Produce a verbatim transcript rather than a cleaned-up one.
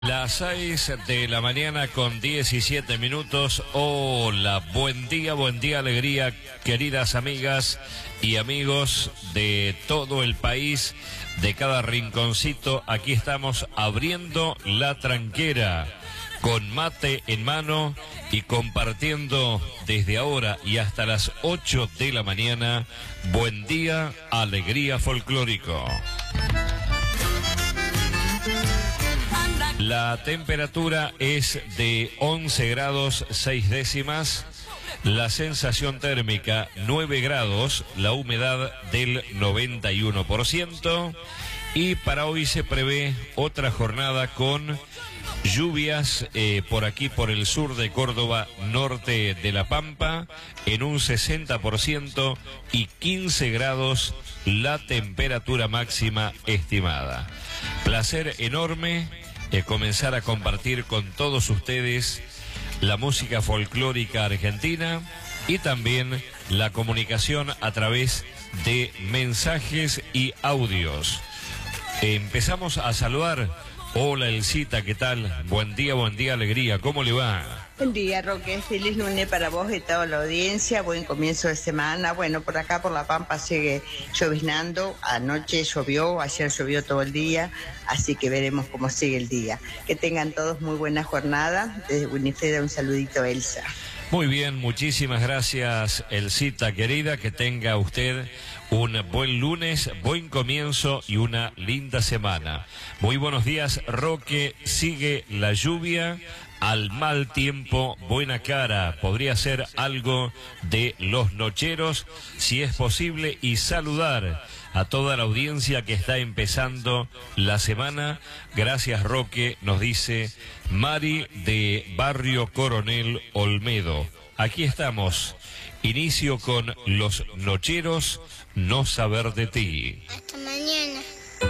Las seis de la mañana con diecisiete minutos. Hola, buen día, buen día, alegría, queridas amigas y amigos de todo el país, de cada rinconcito. Aquí estamos abriendo la tranquera con mate en mano y compartiendo desde ahora y hasta las ocho de la mañana. Buen día, alegría folclórico. La temperatura es de once grados seis décimas, la sensación térmica nueve grados, la humedad del noventa y uno por ciento y para hoy se prevé otra jornada con lluvias eh, por aquí por el sur de Córdoba, norte de La Pampa, en un sesenta por ciento y quince grados la temperatura máxima estimada. Placer enorme Eh, comenzar a compartir con todos ustedes la música folclórica argentina y también la comunicación a través de mensajes y audios. Eh, empezamos a saludar. Hola Elcita, ¿qué tal? Buen día, buen día, alegría, ¿cómo le va? Buen día, Roque, feliz lunes para vos y toda la audiencia, buen comienzo de semana. Bueno, por acá por La Pampa sigue lloviznando, anoche llovió, ayer llovió todo el día, así que veremos cómo sigue el día. Que tengan todos muy buena jornada, desde Winifreda un saludito, Elsa. Muy bien, muchísimas gracias Elcita querida, que tenga usted un buen lunes, buen comienzo y una linda semana. Muy buenos días, Roque. Sigue la lluvia, al mal tiempo, buena cara. Podría ser algo de Los Nocheros, si es posible, y saludar a toda la audiencia que está empezando la semana. Gracias, Roque, nos dice Mari de Barrio Coronel Olmedo. Aquí estamos. Inicio con Los Nocheros, No saber de ti.